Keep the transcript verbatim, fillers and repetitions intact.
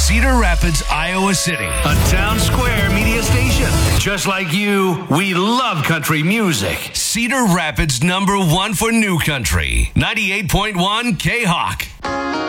Cedar Rapids, Iowa City. A town square media station. Just like you, we love country music. Cedar Rapids, number one for new country. ninety-eight point one K-Hawk.